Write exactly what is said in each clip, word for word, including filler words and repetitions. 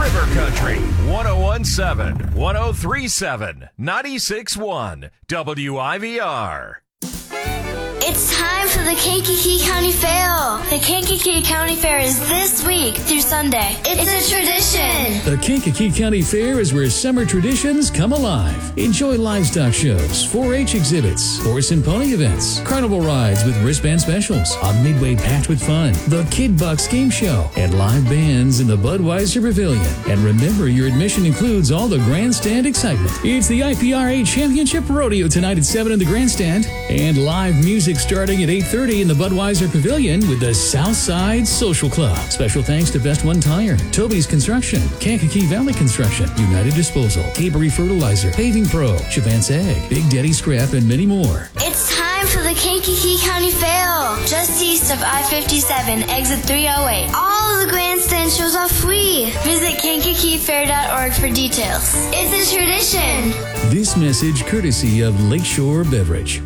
River Country, one oh one point seven, one oh three point seven, ninety-six point one, W I V R. It's time for the Kankakee County Fair. The Kankakee County Fair is this week through Sunday. It's, it's a tradition. The Kankakee County Fair is where summer traditions come alive. Enjoy livestock shows, four H exhibits, horse and pony events, carnival rides with wristband specials, a midway patch with fun, the Kid Bucks game show, and live bands in the Budweiser Pavilion. And remember, your admission includes all the grandstand excitement. It's the I P R A Championship Rodeo tonight at seven in the grandstand, and live music starting at eight thirty in the Budweiser Pavilion with the Southside Social Club. Special thanks to Best One Tire, Toby's Construction, Kankakee Valley Construction, United Disposal, Cabery Fertilizer, Paving Pro, Chavance Egg, Big Daddy Scrap, and many more. It's time for the Kankakee County Fair, just east of I fifty-seven, exit three oh eight. All of the grandstand shows are free. Visit kankakee fair dot org for details. It's a tradition. This message courtesy of Lakeshore Beverage.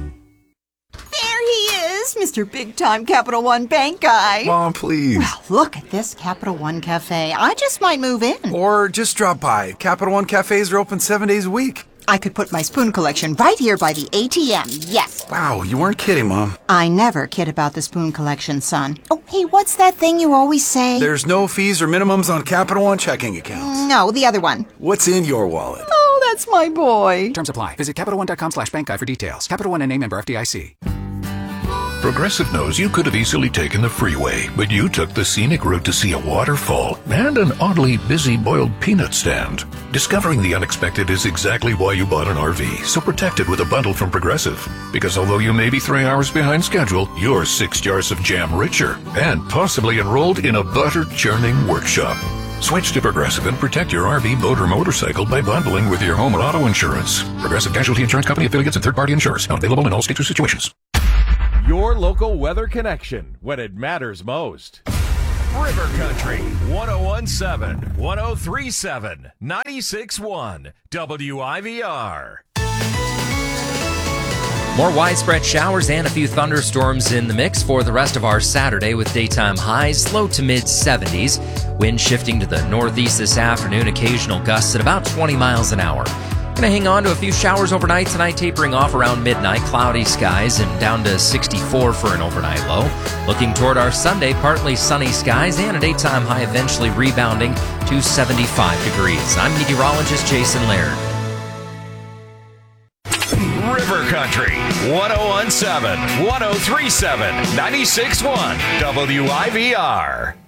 Mister Big Time Capital One Bank guy. Mom, please. Well, look at this Capital One Cafe. I just might move in. Or just drop by. Capital One cafes are open seven days a week. I could put my spoon collection right here by the A T M. Yes. Wow, you weren't kidding, Mom. I never kid about the spoon collection, son. Oh, hey, what's that thing you always say? There's no fees or minimums on Capital One checking accounts. No, the other one. What's in your wallet? Oh, that's my boy. Terms apply. Visit Capital One dot com slash bank guide for details. Capital One N A member F D I C. Progressive knows you could have easily taken the freeway, but you took the scenic route to see a waterfall and an oddly busy boiled peanut stand. Discovering the unexpected is exactly why you bought an R V, so protect it with a bundle from Progressive. Because although you may be three hours behind schedule, you're six jars of jam richer and possibly enrolled in a butter churning workshop. Switch to Progressive and protect your R V, boat, or motorcycle by bundling with your home or auto insurance. Progressive Casualty Insurance Company affiliates and third-party insurers. Not available in all states or situations. Your local weather connection when it matters most. River Country, one oh one point seven, one oh three point seven, ninety-six point one, W I V R. More widespread showers and a few thunderstorms in the mix for the rest of our Saturday with daytime highs low to mid seventies. Wind shifting to the northeast this afternoon, occasional gusts at about twenty miles an hour. Going to hang on to a few showers overnight tonight, tapering off around midnight. Cloudy skies and down to sixty-four for an overnight low. Looking toward our Sunday, partly sunny skies and a daytime high eventually rebounding to seventy-five degrees. I'm meteorologist Jason Laird. River Country, one oh one point seven, one oh three point seven, ninety-six point one, W I V R.